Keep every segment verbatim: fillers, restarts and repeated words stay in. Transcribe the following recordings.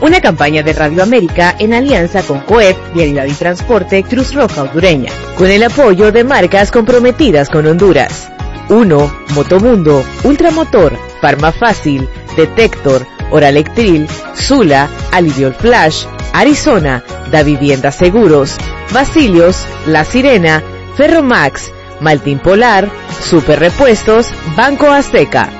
Una campaña de Radio América en alianza con COEP, Vialidad y Transporte, Cruz Roja Hondureña, con el apoyo de marcas comprometidas con Honduras. uno. Motomundo, Ultramotor, Farmafácil, Detector, Oralectril, Zula, Aliviol Flash, Arizona, Da Vivienda Seguros, Basilios, La Sirena, Ferromax, Maltín Polar, Super Repuestos, Banco Azteca.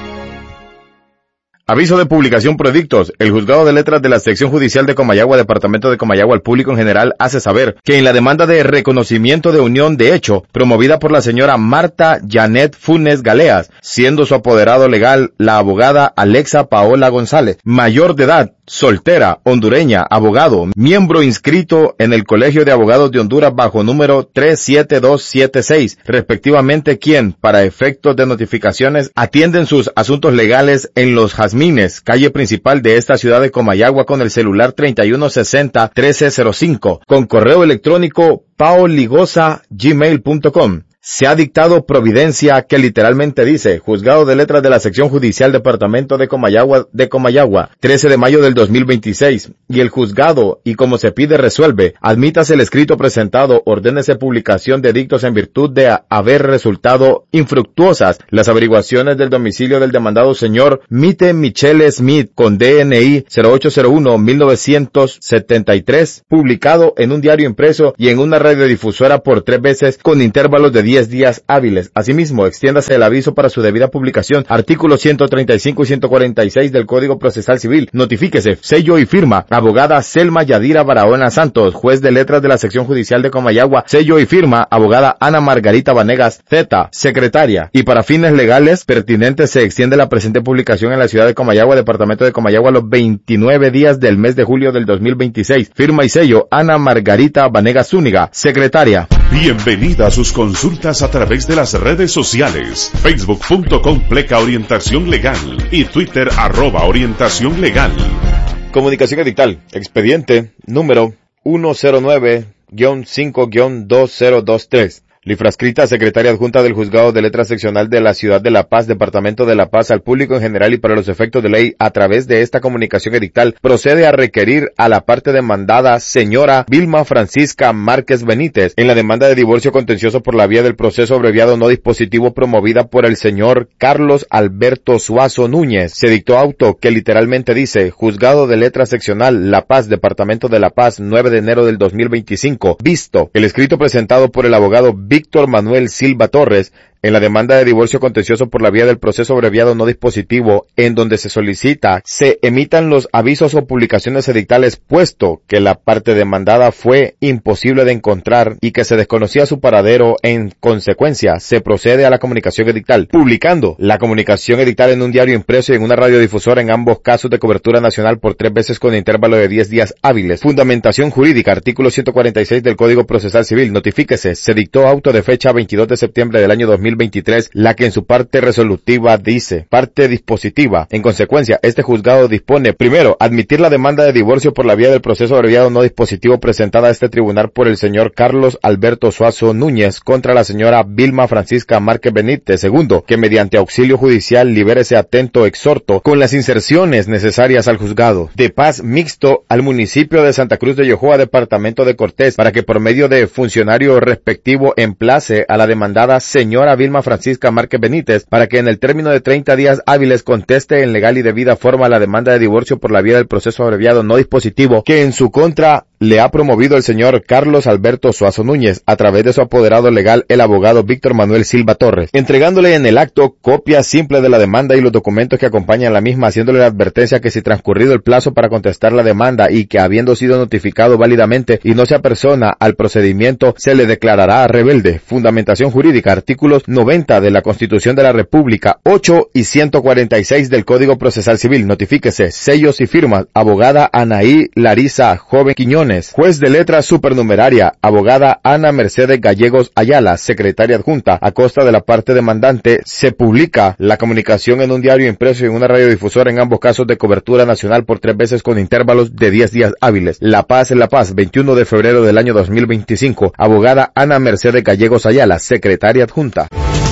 Aviso de publicación por edictos. El Juzgado de Letras de la Sección Judicial de Comayagua, Departamento de Comayagua, al público en general, hace saber que en la demanda de reconocimiento de unión de hecho, promovida por la señora Marta Janet Funes Galeas, siendo su apoderado legal la abogada Alexa Paola González, mayor de edad, soltera, hondureña, abogado, miembro inscrito en el Colegio de Abogados de Honduras bajo número tres siete dos siete seis, respectivamente, quien, para efectos de notificaciones, atienden sus asuntos legales en Los Jazmines, calle principal de esta ciudad de Comayagua, con el celular treinta y uno sesenta trece cero cinco, con correo electrónico paoligosa gmail punto com. Se ha dictado providencia que literalmente dice Juzgado de Letras de la Sección Judicial Departamento de Comayagua de Comayagua, trece de mayo del dos mil veintiséis, y el juzgado, y como se pide resuelve, admítase el escrito presentado, ordénese publicación de dictos en virtud de a- haber resultado infructuosas las averiguaciones del domicilio del demandado señor Mite Michelle Smith con D N I cero ocho cero uno mil novecientos setenta y tres, publicado en un diario impreso y en una radiodifusora por tres veces con intervalos de diez días hábiles. Asimismo, extiéndase el aviso para su debida publicación. Artículos ciento treinta y cinco y ciento cuarenta y seis del Código Procesal Civil. Notifíquese, sello y firma, abogada Selma Yadira Barahona Santos, juez de letras de la Sección Judicial de Comayagua. Sello y firma, abogada Ana Margarita Vanegas Z, secretaria. Y para fines legales pertinentes se extiende la presente publicación en la ciudad de Comayagua, departamento de Comayagua, los veintinueve días del mes de julio del dos mil veintiséis. Firma y sello, Ana Margarita Vanegas Zúñiga, secretaria. Bienvenida a sus consultas a través de las redes sociales, facebook punto com pleca orientación legal y Twitter arroba orientación legal. Comunicación edictal, expediente número uno cero nueve guión cinco guión dos cero dos tres. Lifrascrita, secretaria adjunta del Juzgado de Letras Seccional de la Ciudad de La Paz, Departamento de La Paz, al público en general y para los efectos de ley, a través de esta comunicación edictal, procede a requerir a la parte demandada, señora Vilma Francisca Márquez Benítez, en la demanda de divorcio contencioso por la vía del proceso abreviado no dispositivo promovida por el señor Carlos Alberto Suazo Núñez. Se dictó auto que literalmente dice, Juzgado de Letras Seccional La Paz, Departamento de La Paz, nueve de enero del dos mil veinticinco. Visto el escrito presentado por el abogado Víctor Manuel Silva Torres en la demanda de divorcio contencioso por la vía del proceso abreviado no dispositivo, en donde se solicita se emitan los avisos o publicaciones edictales, puesto que la parte demandada fue imposible de encontrar y que se desconocía su paradero. En consecuencia, se procede a la comunicación edictal, publicando la comunicación edictal en un diario impreso y en una radiodifusora en ambos casos de cobertura nacional por tres veces con intervalo de diez días hábiles. Fundamentación jurídica, artículo ciento cuarenta y seis del Código Procesal Civil. Notifíquese, se dictó auto de fecha veintidós de septiembre del año dos mil veintitrés, la que en su parte resolutiva dice, parte dispositiva. En consecuencia, este juzgado dispone, primero, admitir la demanda de divorcio por la vía del proceso abreviado no dispositivo presentada a este tribunal por el señor Carlos Alberto Suazo Núñez contra la señora Vilma Francisca Márquez Benítez. Segundo, que mediante auxilio judicial libérese atento exhorto con las inserciones necesarias al juzgado de paz mixto al municipio de Santa Cruz de Yojoa, departamento de Cortés, para que por medio de funcionario respectivo emplace a la demandada señora Vilma Francisca Márquez Benítez para que en el término de treinta días hábiles conteste en legal y debida forma la demanda de divorcio por la vía del proceso abreviado no dispositivo que en su contra le ha promovido el señor Carlos Alberto Suazo Núñez a través de su apoderado legal, el abogado Víctor Manuel Silva Torres, entregándole en el acto copia simple de la demanda y los documentos que acompañan la misma, haciéndole la advertencia que si transcurrido el plazo para contestar la demanda y que habiendo sido notificado válidamente y no se apersona al procedimiento, se le declarará rebelde. Fundamentación jurídica, artículos noventa de la Constitución de la República, ocho y ciento cuarenta y seis del Código Procesal Civil. Notifíquese, sellos y firmas, abogada Anaí Larisa Joven Quiñones, juez de letras supernumeraria, abogada Ana Mercedes Gallegos Ayala, secretaria adjunta. A costa de la parte demandante, se publica la comunicación en un diario impreso y en una radiodifusora en ambos casos de cobertura nacional por tres veces con intervalos de diez días hábiles. La Paz en La Paz, veintiuno de febrero del año dos mil veinticinco. Abogada Ana Mercedes Gallegos Ayala, secretaria adjunta.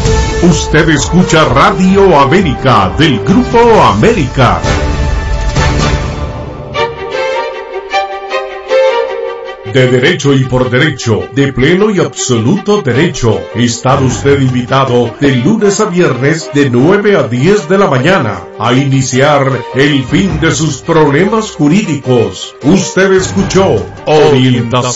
Usted escucha Radio América del Grupo América. de derecho y por derecho, de pleno y absoluto derecho. Está usted invitado de lunes a viernes de nueve a diez de la mañana a iniciar el fin de sus problemas jurídicos. Usted escuchó Orientación